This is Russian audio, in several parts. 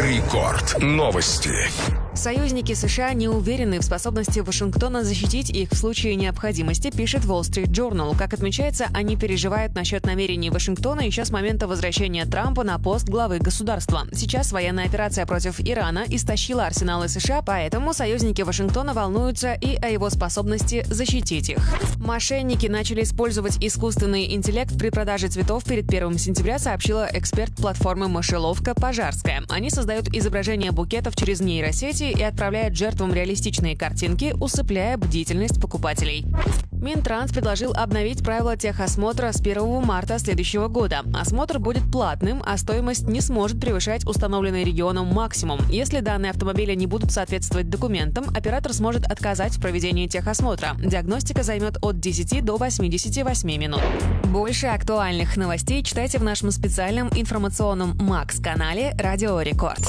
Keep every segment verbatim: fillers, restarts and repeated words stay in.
Рекорд. Новости. Союзники США не уверены в способности Вашингтона защитить их в случае необходимости, пишет Wall Street Journal. Как отмечается, они переживают насчет намерений Вашингтона еще с момента возвращения Трампа на пост главы государства. Сейчас военная операция против Ирана истощила арсеналы США, поэтому союзники Вашингтона волнуются и о его способности защитить их. Мошенники начали использовать искусственный интеллект при продаже цветов перед первым сентября, сообщила эксперт платформы «Мышеловка» Пожарская. Они создают изображения букетов через нейросети и отправляют жертвам реалистичные картинки, усыпляя бдительность покупателей. Минтранс предложил обновить правила техосмотра с первого марта следующего года. Осмотр будет платным, а стоимость не сможет превышать установленный регионом максимум. Если данные автомобиля не будут соответствовать документам, оператор сможет отказать в проведении техосмотра. Диагностика займет от десяти до восьмидесяти восьми минут. Больше актуальных новостей читайте в нашем специальном информационном Макс-канале «Радио Рекорд».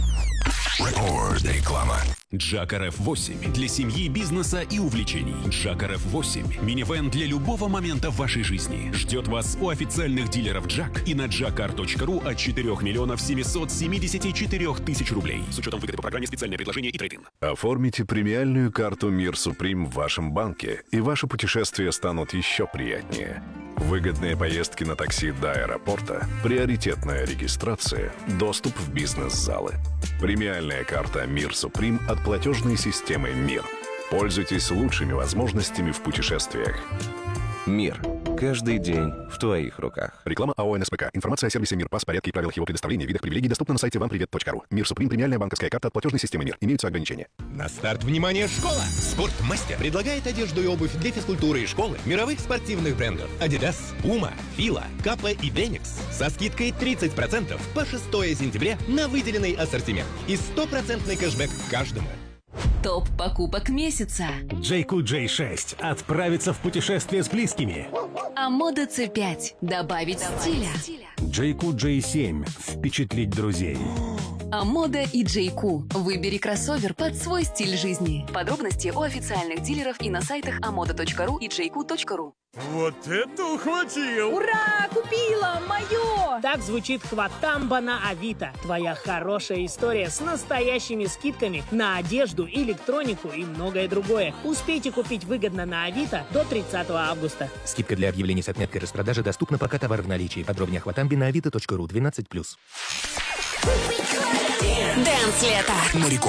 Реклама. Джак эр эф восемь для семьи, бизнеса и увлечений. Джак эр эф восемь – минивэн для любого момента в вашей жизни. Ждет вас у официальных дилеров Джак и на джакар точка ру от четырёх миллионов семисот семидесяти четырёх тысяч рублей. С учетом выгоды по программе «Специальное предложение» и трейд-ин. Оформите премиальную карту Мир Суприм в вашем банке, и ваши путешествия станут еще приятнее. Выгодные поездки на такси до аэропорта, приоритетная регистрация, доступ в бизнес-залы. Премиальная карта Мир Суприм от платежной системы Мир. Пользуйтесь лучшими возможностями в путешествиях. Мир. Каждый день в твоих руках. Реклама АО эн эс пэ ка. Информация о сервисе Мир, пас, порядке и правилах его предоставления, видах привилегий доступна на сайте вам привет точка ру. Мир Суприм, премиальная банковская карта от платежной системы Мир. Имеются ограничения. На старт, внимание, школа! Спортмастер предлагает одежду и обувь для физкультуры и школы мировых спортивных брендов Adidas, Puma, Fila, Kappa и Denix со скидкой тридцать процентов по шестое сентября на выделенный ассортимент и стопроцентный кэшбэк каждому. Топ покупок месяца. джей кью джей шесть. Отправиться в путешествие с близкими. Амода цэ пять. Добавить стиля. джей кью джей семь. Впечатлить друзей. Амода и джей кью. Выбери кроссовер под свой стиль жизни. Подробности у официальных дилеров и на сайтах амода точка ру и джей кью точка ру. Вот это ухватил! Ура! Купила! Мое! Так звучит Хватамба на Авито. Твоя хорошая история с настоящими скидками на одежду, электронику и многое другое. Успейте купить выгодно на Авито до тридцатого августа. Скидка для объявлений с отметкой распродажи доступна, пока товар в наличии. Подробнее о Хватамбе на авито точка ру. двенадцать плюс. Дэнс лето.